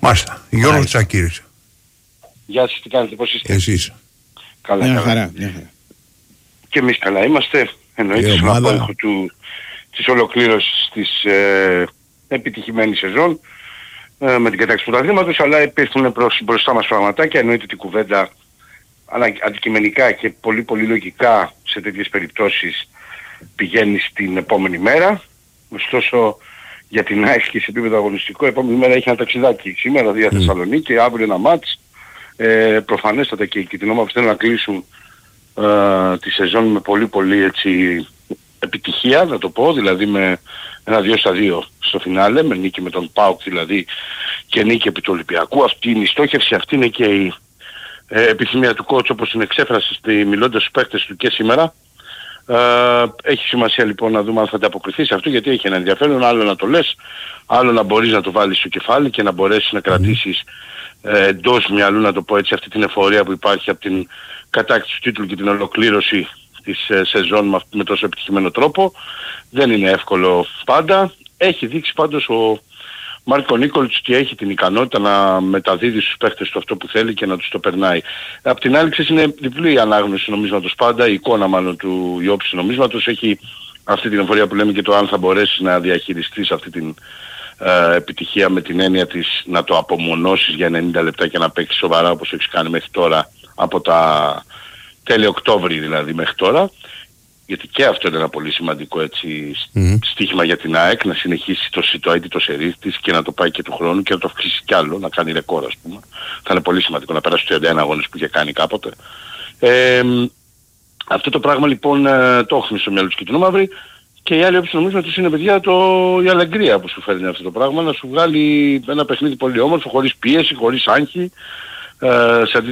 Μάλιστα. Γιώργος Τσακίρης. Γεια σας, τι κάνετε, πώς είστε? Εσείς. Καλά, Μια καλά. χαρά. Και εμείς καλά είμαστε. Εννοείται στον απόϊχο της ολοκλήρωσης της επιτυχημένης σεζόν με την κατάκτηση του πρωταθλήματος, αλλά υπάρχουν μπροστά μας πραγματάκια. Εννοείται την κουβέντα αντικειμενικά και πολύ πολύ λογικά σε τέτοιες περιπτώσεις πηγαίνει στην επόμενη μέρα. Ωστόσο για την ΑΕΚ και σε επίπεδο αγωνιστικό, η επόμενη μέρα έχει ένα ταξιδάκι. Σήμερα δια Θεσσαλονίκη, αύριο ένα μάτς. Προφανέστατα και την ομάδα θέλουν να κλείσουν τη σεζόν με πολύ πολύ έτσι επιτυχία, να το πω, δηλαδή με ένα 2-2 στο φινάλε, με νίκη με τον ΠΑΟΚ δηλαδή και νίκη επί του Ολυμπιακού. Αυτή είναι η στόχευση, αυτή είναι και η επιθυμία του coach, όπως την εξέφρασε μιλώντας στους παίκτες του και σήμερα. Έχει σημασία λοιπόν να δούμε αν θα ανταποκριθεί σε αυτό, γιατί έχει ένα ενδιαφέρον, άλλο να το λες, άλλο να μπορείς να το βάλεις στο κεφάλι και να μπορέσεις να κρατήσεις εντός μυαλού, να το πω έτσι, αυτή την εφορία που υπάρχει από την κατάκτηση του τίτλου και την ολοκλήρωση της σεζόν με τόσο επιτυχημένο τρόπο. Δεν είναι εύκολο πάντα. Έχει δείξει πάντως ο Μάρκο Νίκολιτς ότι έχει την ικανότητα να μεταδίδει στους παίχτες του αυτό που θέλει και να τους το περνάει. Απ' την άλλη, είναι διπλή η ανάγνωση του νομίσματος πάντα, η εικόνα μάλλον του η όψη του νομίσματος. Έχει αυτή την εφορία που λέμε και το αν θα μπορέσεις να διαχειριστείς αυτή την επιτυχία με την έννοια της να το απομονώσεις για 90 λεπτά και να παίξεις σοβαρά όπως έχεις κάνει μέχρι τώρα, από τα τέλη Οκτώβρη δηλαδή μέχρι τώρα. Γιατί και αυτό είναι ένα πολύ σημαντικό έτσι στοίχημα για την ΑΕΚ, να συνεχίσει το αίτητο σερί της και να το πάει και του χρόνου και να το αυξήσει κι άλλο, να κάνει ρεκόρ ας πούμε. Θα είναι πολύ σημαντικό να περάσει τους 31 αγώνες που είχε κάνει κάποτε. Αυτό το πράγμα λοιπόν το έχουμε στο μυαλό του Κιτρινόμαυρη. Και η άλλη όψη νομίζω ότι είναι παιδιά η αλεγκρία που σου φέρνει αυτό το πράγμα, να σου βγάλει ένα παιχνίδι πολύ όμορφο, χωρίς πίεση, χωρίς άγχη, σε